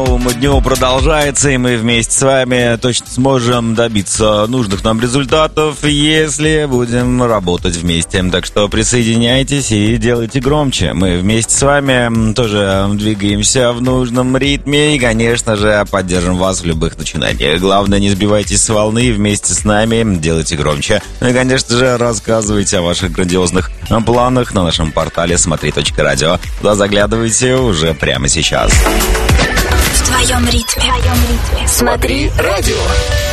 Новому дню продолжается, и мы вместе с вами точно сможем добиться нужных нам результатов, если будем работать вместе. Так что присоединяйтесь и делайте громче. Мы вместе с вами тоже двигаемся в нужном ритме и, конечно же, поддержим вас в любых начинаниях. Главное, не сбивайтесь с волны, вместе с нами делайте громче. Ну и, конечно же, рассказывайте о ваших грандиозных планах на нашем портале смотри.радио. Туда заглядывайте уже прямо сейчас. В твоем ритме. Смотри радио.